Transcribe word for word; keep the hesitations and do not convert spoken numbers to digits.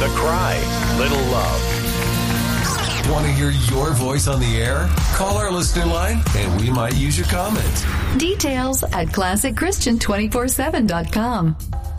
cry, little love. Want to hear your voice on the air? Call our listener line and we might use your comment. Details at classic christian two forty-seven dot com.